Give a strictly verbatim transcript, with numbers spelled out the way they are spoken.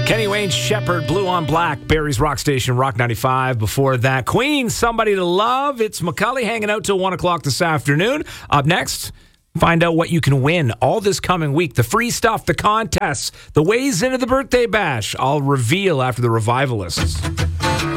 Kenny Wayne Shepherd, Blue on Black, Barry's Rock Station, Rock ninety-five. Before that, Queen, Somebody to Love. It's McCully hanging out till one o'clock this afternoon. Up next, find out what you can win all this coming week. The free stuff, the contests, the ways into the birthday bash. I'll reveal after the Revivalists.